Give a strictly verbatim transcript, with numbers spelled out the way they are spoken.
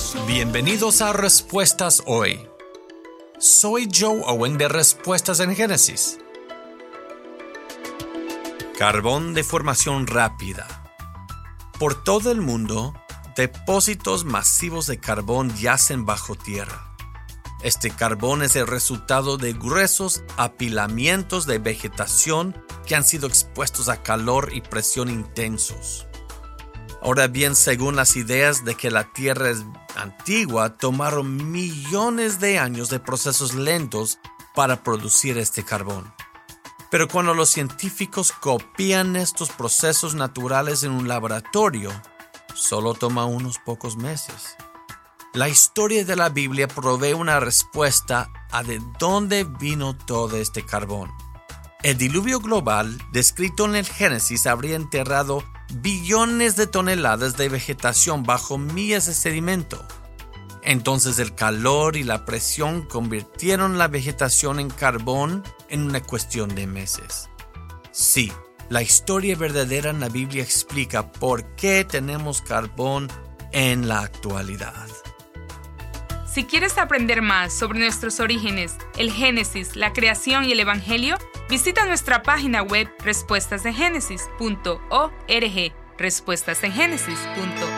Bienvenidos a Respuestas Hoy. Soy Joe Owen de Respuestas en Génesis. Carbón de formación rápida. Por todo el mundo, depósitos masivos de carbón yacen bajo tierra. Este carbón es el resultado de gruesos apilamientos de vegetación que han sido expuestos a calor y presión intensos. Ahora bien, según las ideas de que la Tierra es antigua, tomaron millones de años de procesos lentos para producir este carbón. Pero cuando los científicos copian estos procesos naturales en un laboratorio, solo toma unos pocos meses. La historia de la Biblia provee una respuesta a de dónde vino todo este carbón. El diluvio global, descrito en el Génesis, habría enterrado billones de toneladas de vegetación bajo millas de sedimento. Entonces el calor y la presión convirtieron la vegetación en carbón en una cuestión de meses. Sí, la historia verdadera en la Biblia explica por qué tenemos carbón en la actualidad. Si quieres aprender más sobre nuestros orígenes, el Génesis, la creación y el Evangelio, visita nuestra página web respuestas en génesis punto org, respuestas en génesis punto org.